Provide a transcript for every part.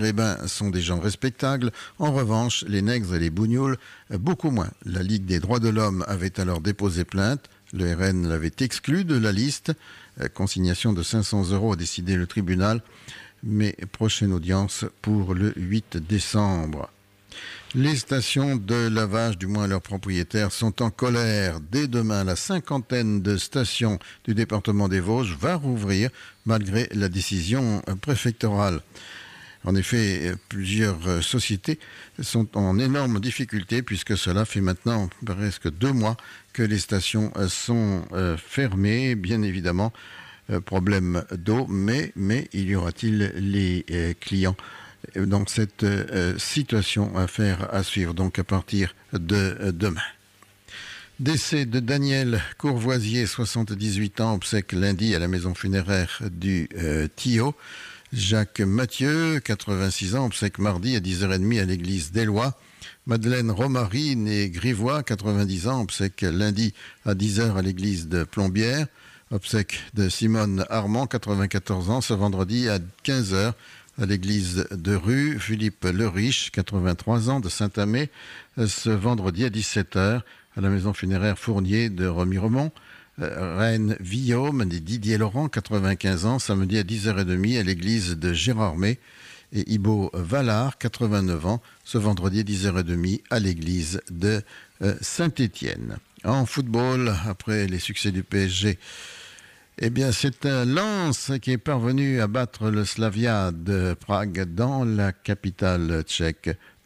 Les bains sont des gens respectables. En revanche, les nègres et les bougnoules, beaucoup moins. La Ligue des droits de l'homme avait alors déposé plainte. Le RN l'avait exclu de la liste. Consignation de 500 € a décidé le tribunal. Mais prochaine audience pour le 8 décembre. Les stations de lavage, du moins leurs propriétaires, sont en colère. Dès demain, la cinquantaine de stations du département des Vosges va rouvrir malgré la décision préfectorale. En effet, plusieurs sociétés sont en énorme difficulté puisque cela fait maintenant presque 2 mois que les stations sont fermées. Bien évidemment, problème d'eau, mais y aura-t-il les clients dans cette situation? Affaire à suivre donc à partir de demain. Décès de Daniel Courvoisier, 78 ans, obsèque lundi à la maison funéraire du Thillot. Jacques Mathieu, 86 ans, obsèque mardi à 10h30 à l'église d'Éloie. Madeleine Romary, née Grivois, 90 ans, obsèque lundi à 10h à l'église de Plombières. Obsèque de Simone Armand, 94 ans, ce vendredi à 15h à l'église de Rue. Philippe Leriche, 83 ans, de Saint-Amé, ce vendredi à 17h à la maison funéraire Fournier de Remiremont. Reine Guillaume et Didier Laurent, 95 ans, samedi à 10h30 à l'église de Gérardmer. Et Ibo Vallard, 89 ans, ce vendredi à 10h30 à l'église de Saint-Étienne. En football, après les succès du PSG, eh bien, c'est un Lens qui est parvenu à battre le Slavia de Prague dans la capitale tchèque.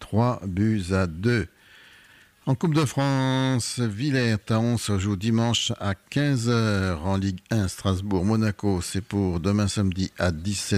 3-2. En Coupe de France, Villers-Taon se joue dimanche à 15h en Ligue 1. Strasbourg-Monaco, c'est pour demain samedi à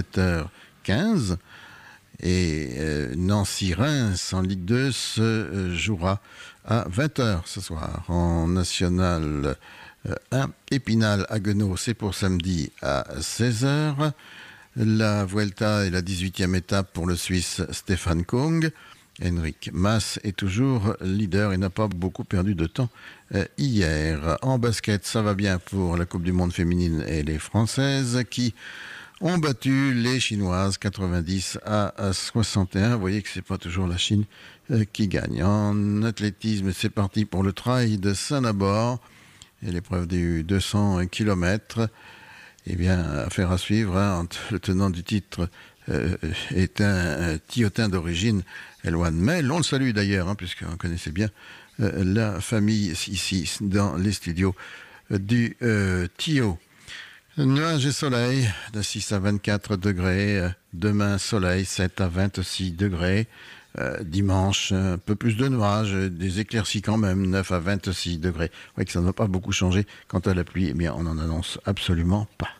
17h15. Et Nancy-Reims en Ligue 2 se jouera à 20h ce soir. En National 1, Épinal-Haguenau, c'est pour samedi à 16h. La Vuelta est la 18e étape pour le Suisse Stefan Kung. Henrik Mas est toujours leader et n'a pas beaucoup perdu de temps hier. En basket, ça va bien pour la Coupe du Monde féminine et les Françaises qui ont battu les Chinoises 90-61. Vous voyez que c'est pas toujours la Chine qui gagne. En athlétisme, c'est parti pour le trail de Saint-Nabord et l'épreuve du 200 km. Eh bien, affaire à suivre. Le tenant du titre est un Thillotin d'origine, Eloane Mel. On le salue d'ailleurs, puisqu'on connaissait bien la famille ici dans les studios du Thillot. Nuages et soleil de 6 à 24 degrés. Demain, soleil, 7 à 26 degrés. Dimanche, un peu plus de nuages, des éclaircies quand même, 9 à 26 degrés. Vous voyez que ça ne va pas beaucoup changer. Quant à la pluie, eh bien, on n'en annonce absolument pas.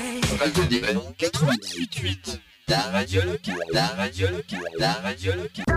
Radio des Ballons 98.8. La radio locale, la radio locale, la radio locale.